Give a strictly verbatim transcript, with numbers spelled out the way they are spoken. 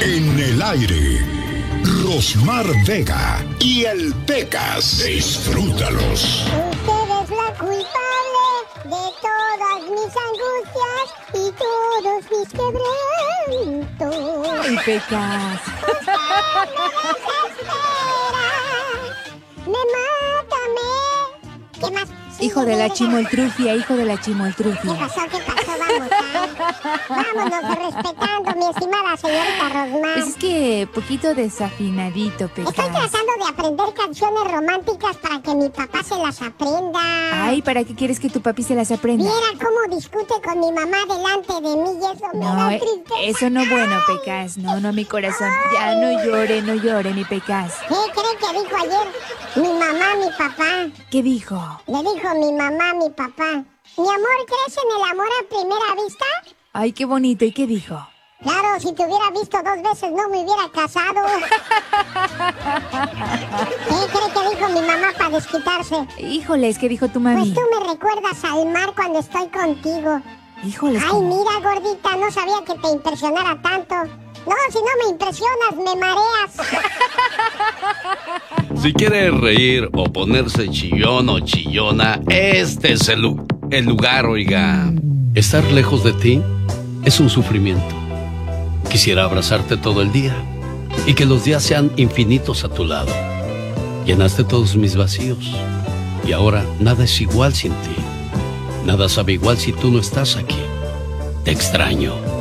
En el aire, Rosmar Vega y el Pecas. Disfrútalos. Usted es la culpable de todas mis angustias y todos mis quebrantos. Ay, Pecas. Usted me desespera, me mata, me... ¿Qué más? Sí, Hijo de la venga. chimoltrufia, hijo de la chimoltrufia. ¿Qué pasó? ¿Qué pasó? Vamos, ¿eh? Vámonos respetando, mi estimada señorita Rosmar. Pues es que poquito desafinadito, Estoy Pecas. tratando de aprender canciones románticas para que mi papá se las aprenda. Ay, ¿para qué quieres que tu papi se las aprenda? Viera cómo discute con mi mamá delante de mí y eso me No, da eh, tristeza. eso no bueno, Pecas. No, no, mi corazón. Ya no llore, no llore, mi Pecas. ¿Qué cree que dijo ayer mi mamá, mi papá? ¿Qué dijo? Le dijo mi mamá, mi papá. Mi amor, ¿crees en el amor a primera vista? Ay, qué bonito. ¿Y qué dijo? Claro, si te hubiera visto dos veces no me hubiera casado. ¿Qué cree que dijo mi mamá para desquitarse? Híjoles, ¿qué dijo tu mami? Pues tú me recuerdas al mar cuando estoy contigo. Híjoles. Ay, ¿cómo? mira, gordita, no sabía que te impresionara tanto. No, si no me impresionas, me mareas. Si quiere reír o ponerse chillón o chillona, este es el, lu- el lugar, oiga. Estar lejos de ti es un sufrimiento. Quisiera abrazarte todo el día y que los días sean infinitos a tu lado. Llenaste todos mis vacíos y ahora nada es igual sin ti. Nada sabe igual si tú no estás aquí. Te extraño.